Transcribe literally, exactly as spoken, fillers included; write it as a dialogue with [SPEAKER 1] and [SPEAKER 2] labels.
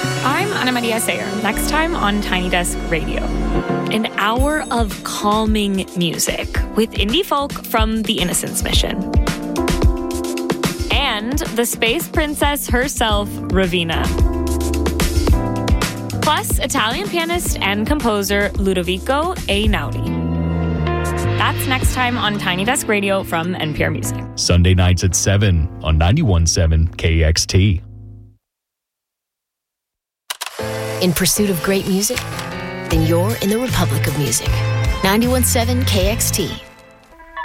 [SPEAKER 1] I'm Ana Maria Sayer. Next time on Tiny Desk Radio. An hour of calming music with indie folk from the Innocence Mission. And the space princess herself, Raveena. Plus, Italian pianist and composer Ludovico Einaudi. That's next time on Tiny Desk Radio from N P R Music.
[SPEAKER 2] Sunday nights at seven on ninety-one point seven K X T.
[SPEAKER 3] In pursuit of great music? Then you're in the Republic of Music. ninety-one point seven K X T.